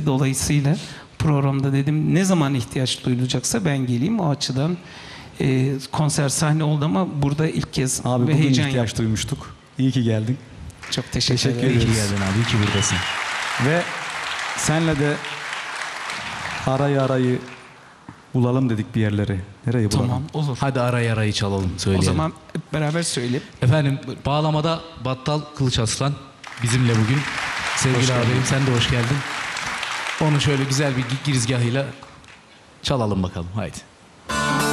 dolayısıyla programda dedim ne zaman ihtiyaç duyulacaksa ben geleyim. O açıdan konser sahne oldu ama burada ilk kez Abi ve bugün heyecan ihtiyaç duymuştuk. İyi ki geldin. Çok teşekkür ederim. ederiz. İyi ki geldin abi, iyi ki buradasın. Ve senle de arayı bulalım dedik bir yerleri. Nereye bulalım? Tamam, olur. Hadi arayı çalalım, O söyleyelim. zaman hep beraber söyleyelim. Efendim, bağlamada Battal Kılıç Aslan bizimle bugün. Sevgili ağabeyim, sen de hoş geldin. Onu şöyle güzel bir girizgahıyla çalalım bakalım, haydi.